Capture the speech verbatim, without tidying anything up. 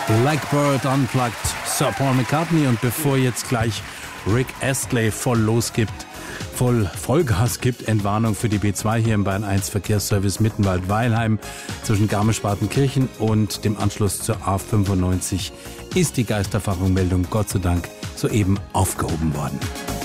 Blackbird Unplugged, Sir Paul McCartney. Und bevor jetzt gleich Rick Astley voll losgibt, voll Vollgas gibt, Entwarnung für die B zwei hier im Bayern eins Verkehrsservice Mittenwald-Weilheim zwischen Garmisch-Partenkirchen und dem Anschluss zur A fünfundneunzig ist die Geisterfahndung-Meldung Gott sei Dank soeben aufgehoben worden.